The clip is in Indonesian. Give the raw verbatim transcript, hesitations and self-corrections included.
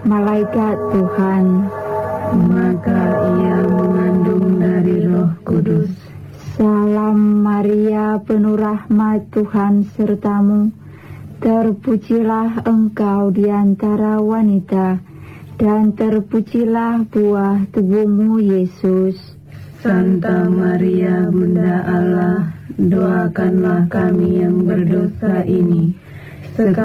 malaikat Tuhan, maka ia mengandung dari Roh Kudus. Salam Maria, penuh rahmat, Tuhan sertamu. Terpujilah engkau di antara wanita, dan terpujilah buah tubuhmu, Yesus. Santa Maria, Bunda Allah, doakanlah kami yang berdosa ini, sekarang